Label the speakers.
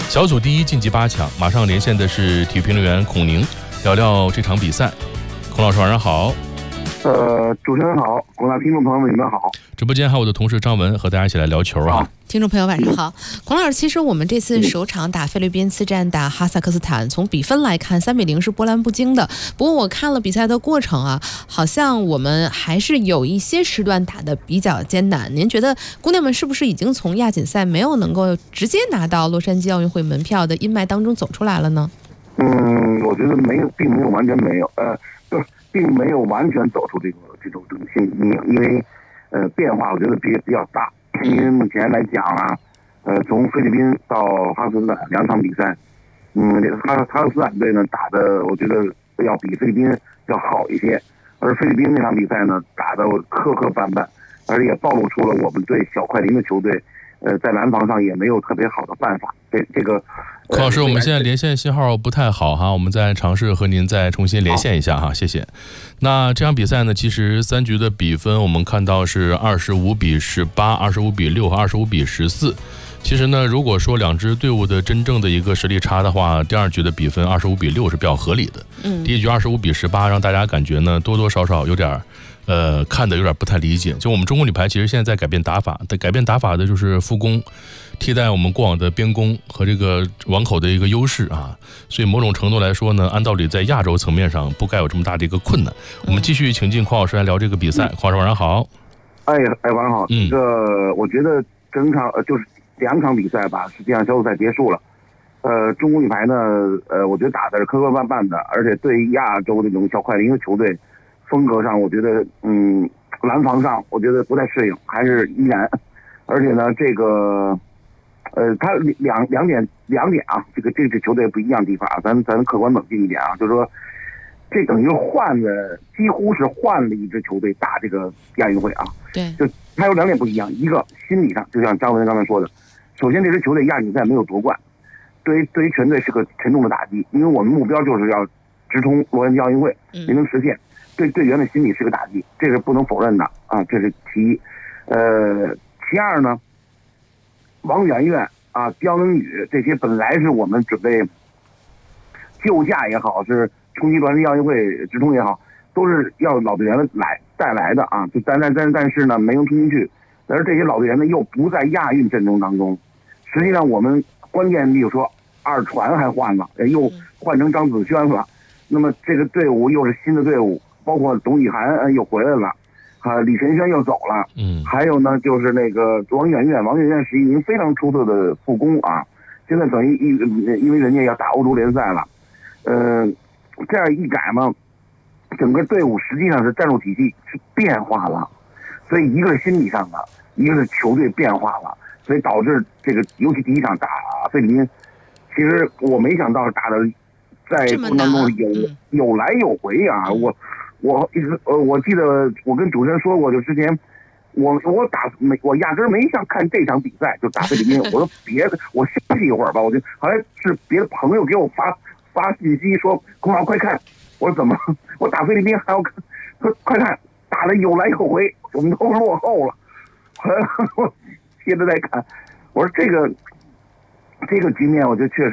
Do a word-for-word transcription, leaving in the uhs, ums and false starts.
Speaker 1: 小组第一晋级八强，马上连线的是体育评论员孔宁，聊聊这场比赛。孔老师晚上好。
Speaker 2: 呃，主持人好，广大听众朋友们你们好。
Speaker 1: 直播间还有我的同事张文和大家一起来聊球啊。
Speaker 3: 听众朋友晚上好，孔老师，其实我们这次首场打菲律宾，次战打哈萨克斯坦，从比分来看三比零是波澜不惊的。不过我看了比赛的过程啊，好像我们还是有一些时段打得比较艰难。您觉得姑娘们是不是已经从亚锦赛没有能够直接拿到洛杉矶奥运会门票的阴霾当中走出来了呢？
Speaker 2: 嗯，我觉得没有，并没有完全没有，呃，就是。并没有完全走出这个这种这种心因，因为呃变化我觉得比比较大。因为目前来讲啊，呃，从菲律宾到哈萨克斯坦两场比赛，嗯，这个哈哈萨克斯坦队呢打的我觉得要比菲律宾要好一些，而菲律宾那场比赛呢打的磕磕绊绊，而且也暴露出了我们对小快灵的球队，呃，在拦防上也没有特别好的办法。这这个。
Speaker 1: 孔老师，我们现在连线信号不太好哈，我们再尝试和您再重新连线一下哈，谢谢。那这场比赛呢，其实三局的比分我们看到是二十五比十八、二十五比六和二十五比十四。其实呢，如果说两支队伍的真正的一个实力差的话，第二局的比分二十五比六是比较合理的。嗯，第一局二十五比十八，让大家感觉呢多多少少有点。呃，看的有点不太理解。就我们中国女排其实现在在改变打法，改变打法的就是复攻，替代我们过往的边攻和这个网口的一个优势啊。所以某种程度来说呢，按道理在亚洲层面上不该有这么大的一个困难。我们继续请进孔老师来聊这个比赛。孔老师晚上好。
Speaker 2: 哎哎，晚上好。嗯，这个我觉得整场呃就是两场比赛吧，实际上小组赛结束了。呃，中国女排呢，呃，我觉得打的是磕磕绊绊的，而且对亚洲那种小快灵的球队。风格上，我觉得，嗯，拦防上，我觉得不太适应，还是依然。而且呢，这个，呃，他两两点两点啊，这个这支球队不一样的地方啊，咱咱客观冷静一点啊，就是说，这等于换了，几乎是换了一支球队打这个亚运会啊。
Speaker 3: 对。
Speaker 2: 就他有两点不一样，一个心理上，就像张文刚才说的，首先这支球队亚锦赛没有夺冠，对于对于全队是个沉重的打击，因为我们目标就是要直冲洛杉矶奥运会，没能实现。对队员的心理是个打击，这是不能否认的啊，这是其一。呃，其二呢，王媛媛啊、刁能宇这些本来是我们准备救驾也好，是冲击洛杉矶奥运会直通也好，都是要老队员来带来的啊。就但但但但是呢，没能冲进去。而这些老队员呢，又不在亚运阵中当中。实际上，我们关键比如说二传还换了，又换成张子萱了。那么这个队伍又是新的队伍。包括董宇涵又回来了，啊，李晨轩又走了，嗯，还有呢，就是那个王媛媛，王媛媛是一名非常出色的副攻啊，现在等于因因为人家要打欧洲联赛了，呃，这样一改嘛，整个队伍实际上是战术体系是变化了，所以一个是心理上的，一个是球队变化了，所以导致这个尤其第一场打菲律宾，其实我没想到打的在过程当中有有来有回啊，我。我一直呃，我记得我跟主持人说过，就之前我我打没我压根没想看这场比赛，就打菲律宾。我说别的，我休息一会儿吧。我就好像是别的朋友给我发发信息说，孔老快看。我说怎么？我打菲律宾还要看？说快看，打的有来有回，我们都落后了。后来我接着再看，我说这个这个局面，我就确实。